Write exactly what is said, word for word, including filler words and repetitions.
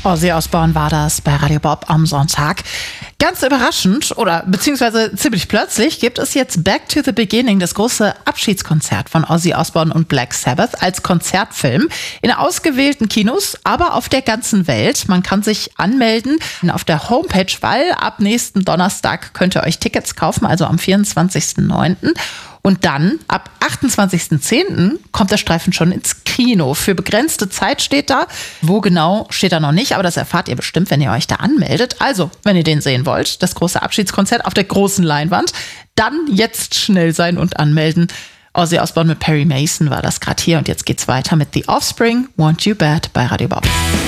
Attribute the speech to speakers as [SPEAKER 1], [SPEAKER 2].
[SPEAKER 1] Ozzy Osbourne war das bei Radio Bob am Sonntag. Ganz überraschend oder beziehungsweise ziemlich plötzlich gibt es jetzt Back to the Beginning, das große Abschiedskonzert von Ozzy Osbourne und Black Sabbath als Konzertfilm in ausgewählten Kinos, aber auf der ganzen Welt. Man kann sich anmelden auf der Homepage, weil ab nächsten Donnerstag könnt ihr euch Tickets kaufen, also am vierundzwanzigsten neunten Und dann, ab achtundzwanzigsten zehnten kommt der Streifen schon ins Kino. Für begrenzte Zeit steht da. Wo genau, steht da noch nicht, aber das erfahrt ihr bestimmt, wenn ihr euch da anmeldet. Also, wenn ihr den sehen wollt, das große Abschiedskonzert auf der großen Leinwand, dann jetzt schnell sein und anmelden. Ozzy Osbourne mit Perry Mason war das gerade hier und jetzt geht's weiter mit The Offspring, Want You Bad bei Radio Bob.